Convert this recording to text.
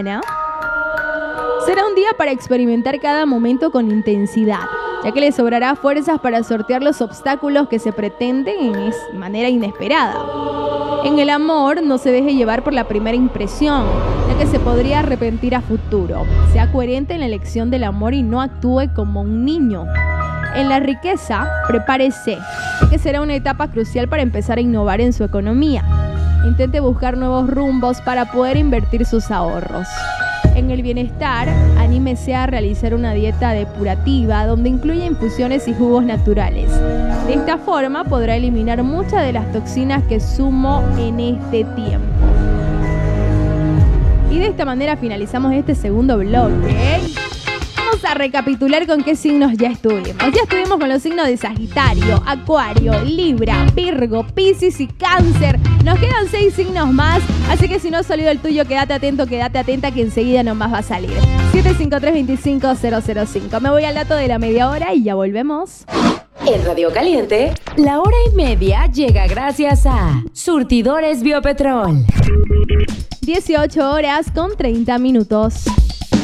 Será un día para experimentar cada momento con intensidad, ya que le sobrará fuerzas para sortear los obstáculos que se pretenden de manera inesperada. En el amor, no se deje llevar por la primera impresión, ya que se podría arrepentir a futuro. Sea coherente en la elección del amor y no actúe como un niño. En la riqueza, prepárese, ya que será una etapa crucial para empezar a innovar en su economía. Intente buscar nuevos rumbos para poder invertir sus ahorros. En el bienestar, anímese a realizar una dieta depurativa donde incluya infusiones y jugos naturales. De esta forma podrá eliminar muchas de las toxinas que sumo en este tiempo. Y de esta manera finalizamos este segundo bloque. Vamos a recapitular con qué signos ya estuvimos. Ya estuvimos con los signos de Sagitario, Acuario, Libra, Virgo, Piscis y Cáncer. Nos quedan 6 signos más, así que si no ha salido el tuyo, quédate atento, quédate atenta que enseguida nomás va a salir. 753-25005. Me voy al dato de la media hora y ya volvemos. En Radio Caliente, la hora y media llega gracias a Surtidores Biopetrol. 18 horas con 30 minutos.